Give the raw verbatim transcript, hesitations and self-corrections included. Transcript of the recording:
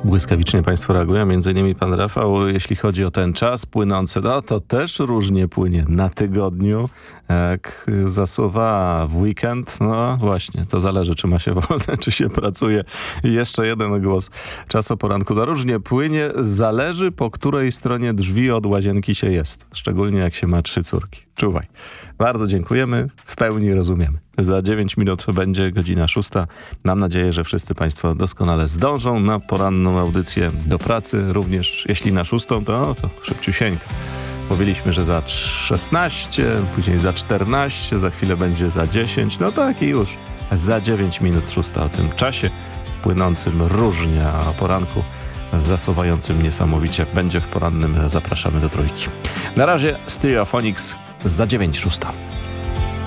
Błyskawicznie Państwo reagują, między innymi pan Rafał, jeśli chodzi o ten czas płynący, no to też różnie płynie na tygodniu, jak zasuwa w weekend, no właśnie, to zależy, czy ma się wolne, czy się pracuje. I jeszcze jeden głos, czas o poranku, no różnie płynie, zależy po której stronie drzwi od łazienki się jest, szczególnie jak się ma trzy córki. Czuwaj. Bardzo dziękujemy, w pełni rozumiemy. Za dziewięć minut będzie godzina szósta. Mam nadzieję, że wszyscy Państwo doskonale zdążą na poranną audycję do pracy. Również jeśli na szóstą, to, to szybciusieńko. Mówiliśmy, że za szesnaście, później za czternaście, za chwilę będzie za dziesięć. No tak i już za dziewięć minut szósta. O tym czasie płynącym różnie, a o poranku zasuwającym niesamowicie będzie w porannym. Zapraszamy do trójki. Na razie Stereophonics za dziewięć szósta.